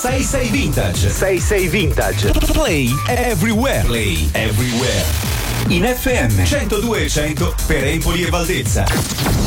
66 Vintage. 66 Vintage. Play everywhere. Play everywhere. In FM 102 e 100 per Empoli e Valdezza.